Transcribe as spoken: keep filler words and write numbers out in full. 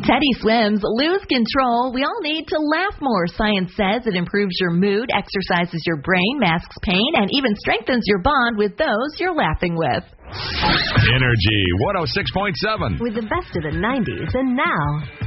Teddy Swims, lose control. We all need to laugh more. Science says it improves your mood, exercises your brain, masks pain, and even strengthens your bond with those you're laughing with. Energy one oh six point seven. With the best of the nineties and now.